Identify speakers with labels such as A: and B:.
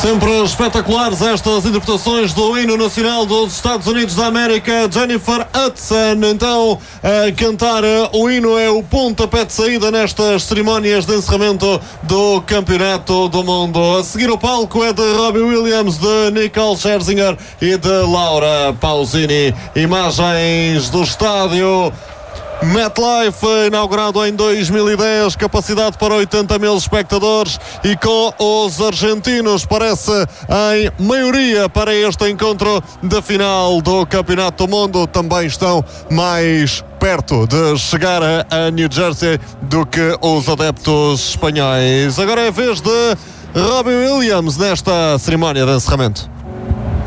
A: Sempre espetaculares estas interpretações do hino nacional dos Estados Unidos da América. Jennifer Hudson, então, a cantar o hino é o pontapé de saída nestas cerimónias de encerramento do Campeonato do Mundo. A seguir o palco é de Robbie Williams, de Nicole Scherzinger e de Laura Pausini. Imagens do estádio MetLife, inaugurado em 2010, capacidade para 80 mil espectadores, e com os argentinos, parece em maioria para este encontro de final do Campeonato do Mundo. Também estão mais perto de chegar a New Jersey do que os adeptos espanhóis. Agora é a vez de Robbie Williams nesta cerimónia de encerramento.